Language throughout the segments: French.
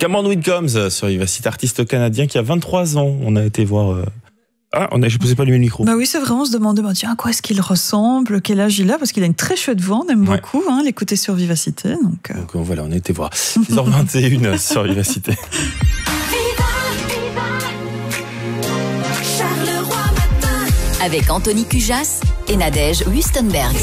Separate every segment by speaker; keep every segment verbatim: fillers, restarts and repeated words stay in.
Speaker 1: Cameron Whitcombs sur Vivacité, artiste canadien qui a vingt-trois ans. On a été voir... Euh... Ah, on a, je ne posais pas le micro.
Speaker 2: Bah oui, c'est vrai, on se demandait, bah, tiens, à quoi est-ce qu'il ressemble, quel âge il a, parce qu'il a une très chouette voix, on aime ouais. beaucoup hein, l'écouter sur Vivacité. Donc, euh...
Speaker 1: donc voilà, on a été voir. six heures vingt et une sur Vivacité.
Speaker 3: Avec Anthony Cujas et Nadège Wüstenberg.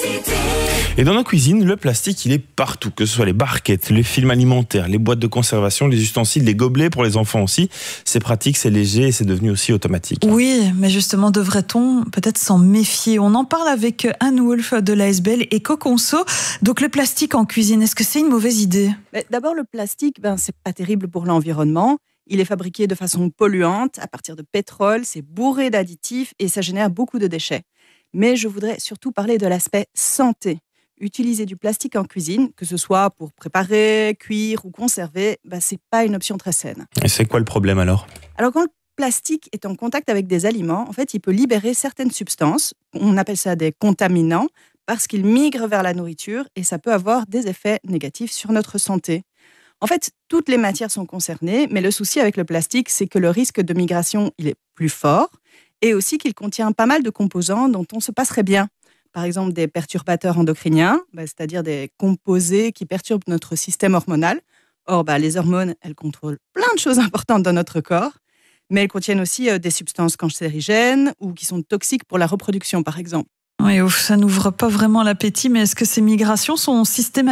Speaker 1: Et dans nos cuisines, le plastique, il est partout, que ce soit les barquettes, les films alimentaires, les boîtes de conservation, les ustensiles, les gobelets pour les enfants aussi. C'est pratique, c'est léger et c'est devenu aussi automatique.
Speaker 2: Oui, mais justement, devrait-on peut-être s'en méfier? On en parle avec Anne Wolf de l'A S B L Eco-Conso. Donc le plastique en cuisine, est-ce que c'est une mauvaise idée?
Speaker 4: D'abord, le plastique, ben, c'est pas terrible pour l'environnement. Il est fabriqué de façon polluante, à partir de pétrole, c'est bourré d'additifs et ça génère beaucoup de déchets. Mais je voudrais surtout parler de l'aspect santé. Utiliser du plastique en cuisine, que ce soit pour préparer, cuire ou conserver, bah, c'est pas une option très saine.
Speaker 1: Et c'est quoi le problème alors?
Speaker 4: Alors quand le plastique est en contact avec des aliments, en fait, il peut libérer certaines substances, on appelle ça des contaminants, parce qu'ils migrent vers la nourriture et ça peut avoir des effets négatifs sur notre santé. En fait, toutes les matières sont concernées, mais le souci avec le plastique, c'est que le risque de migration, il est plus fort et aussi qu'il contient pas mal de composants dont on se passerait bien. Par exemple, des perturbateurs endocriniens, bah, c'est-à-dire des composés qui perturbent notre système hormonal. Or, bah, les hormones, elles contrôlent plein de choses importantes dans notre corps, mais elles contiennent aussi euh, des substances cancérigènes ou qui sont toxiques pour la reproduction, par exemple.
Speaker 2: Oui, ouf, ça n'ouvre pas vraiment l'appétit, mais est-ce que ces migrations sont systématiques ?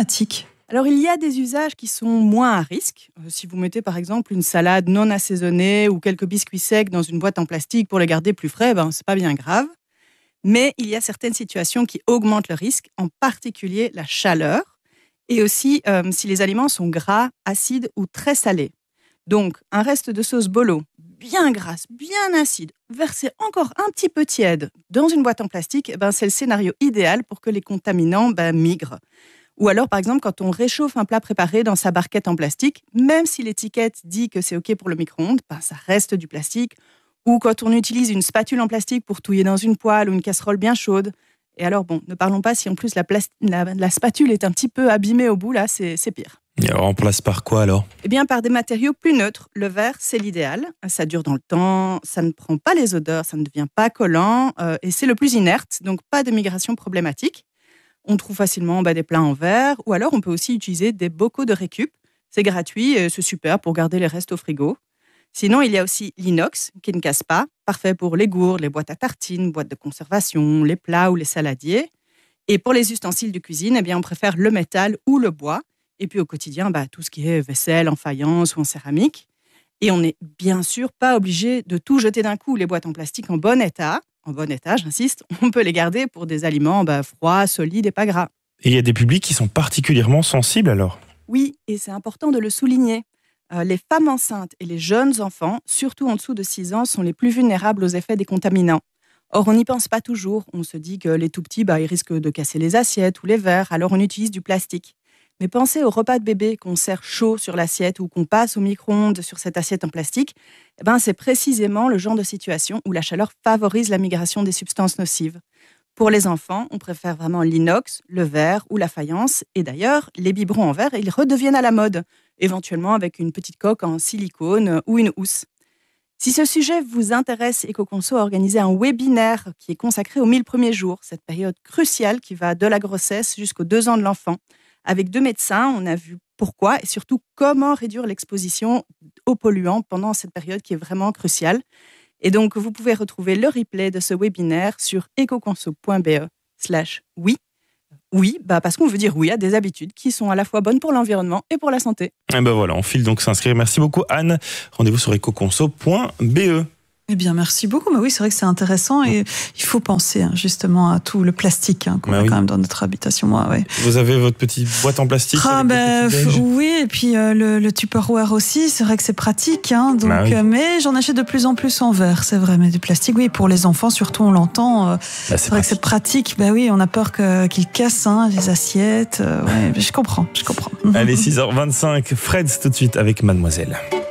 Speaker 4: Alors, il y a des usages qui sont moins à risque. Euh, si vous mettez, par exemple, une salade non assaisonnée ou quelques biscuits secs dans une boîte en plastique pour les garder plus frais, ben, c'est pas bien grave. Mais il y a certaines situations qui augmentent le risque, en particulier la chaleur, et aussi euh, si les aliments sont gras, acides ou très salés. Donc, un reste de sauce bolo, bien grasse, bien acide, versé encore un petit peu tiède dans une boîte en plastique, ben, c'est le scénario idéal pour que les contaminants ben, migrent. Ou alors, par exemple, quand on réchauffe un plat préparé dans sa barquette en plastique, même si l'étiquette dit que c'est OK pour le micro-ondes, ben, ça reste du plastique. Ou quand on utilise une spatule en plastique pour touiller dans une poêle ou une casserole bien chaude. Et alors, bon, ne parlons pas si en plus la, plas- la, la spatule est un petit peu abîmée au bout, là, c'est, c'est pire.
Speaker 1: Et on remplace par quoi alors?
Speaker 4: Eh bien, par des matériaux plus neutres. Le verre, c'est l'idéal. Ça dure dans le temps, ça ne prend pas les odeurs, ça ne devient pas collant euh, et c'est le plus inerte, donc pas de migration problématique. On trouve facilement bah, des plats en verre ou alors on peut aussi utiliser des bocaux de récup. C'est gratuit et c'est super pour garder les restes au frigo. Sinon, il y a aussi l'inox, qui ne casse pas, parfait pour les gourdes, les boîtes à tartines, boîtes de conservation, les plats ou les saladiers. Et pour les ustensiles de cuisine, eh bien, on préfère le métal ou le bois. Et puis au quotidien, bah, tout ce qui est vaisselle en faïence ou en céramique. Et on n'est bien sûr pas obligé de tout jeter d'un coup. Les boîtes en plastique en bon état, en bon état, j'insiste, on peut les garder pour des aliments bah, froids, solides et pas gras.
Speaker 1: Et il y a des publics qui sont particulièrement sensibles alors?
Speaker 4: Oui, et c'est important de le souligner. Euh, les femmes enceintes et les jeunes enfants, surtout en dessous de six ans, sont les plus vulnérables aux effets des contaminants. Or, on n'y pense pas toujours. On se dit que les tout-petits, bah, ils risquent de casser les assiettes ou les verres, alors on utilise du plastique. Mais pensez au repas de bébé qu'on sert chaud sur l'assiette ou qu'on passe au micro-ondes sur cette assiette en plastique. Eh ben, c'est précisément le genre de situation où la chaleur favorise la migration des substances nocives. Pour les enfants, on préfère vraiment l'inox, le verre ou la faïence. Et d'ailleurs, les biberons en verre, ils redeviennent à la mode, éventuellement avec une petite coque en silicone ou une housse. Si ce sujet vous intéresse, Eco-Conso a organisé un webinaire qui est consacré aux mille premiers jours, cette période cruciale qui va de la grossesse jusqu'aux deux ans de l'enfant. Avec deux médecins, on a vu pourquoi et surtout comment réduire l'exposition aux polluants pendant cette période qui est vraiment cruciale. Et donc, vous pouvez retrouver le replay de ce webinaire sur ecoconso.be slash oui. Oui, bah parce qu'on veut dire oui à des habitudes qui sont à la fois bonnes pour l'environnement et pour la santé.
Speaker 1: Et ben voilà, on file donc s'inscrire. Merci beaucoup Anne. Rendez-vous sur ecoconso point b e.
Speaker 2: Eh bien, merci beaucoup. Mais oui, c'est vrai que c'est intéressant et il faut penser hein, justement à tout le plastique hein, qu'on bah a oui. quand même dans notre habitation. Moi, ouais.
Speaker 1: Vous avez votre petite boîte en plastique?
Speaker 2: Ah ben f- oui, et puis euh, le, le Tupperware aussi. C'est vrai que c'est pratique. Hein, donc, bah oui. euh, mais j'en achète de plus en plus en verre, c'est vrai. Mais du plastique, oui, pour les enfants surtout, on l'entend. Euh, bah, c'est, c'est vrai que c'est pratique. Ben oui, on a peur que, qu'ils cassent hein, les assiettes. Euh, ouais, je comprends, je comprends.
Speaker 1: Allez, six heures vingt-cinq, Freds tout de suite avec Mademoiselle.